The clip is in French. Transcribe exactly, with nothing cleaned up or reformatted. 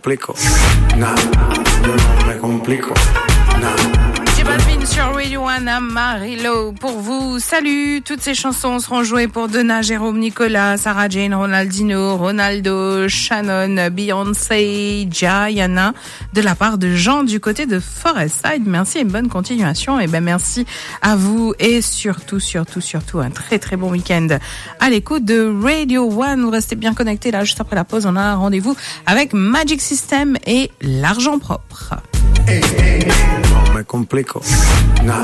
complico. Nah, yo no me complico. Nah. J Balvin sur Radio One à Marilo pour vous. Salut, toutes ces chansons seront jouées pour Donna, Jérôme, Nicolas, Sarah Jane, Ronaldinho, Ronaldo, Shannon, Beyoncé, Jayana, de la part de Jean du côté de Forestside. Merci et bonne continuation. Et ben merci à vous et surtout, surtout, surtout un très très bon week-end à l'écoute de Radio One. Vous restez bien connectés là, juste après la pause. On a un rendez-vous avec Magic System et l'argent propre. Hey, hey, no me complico. Nah,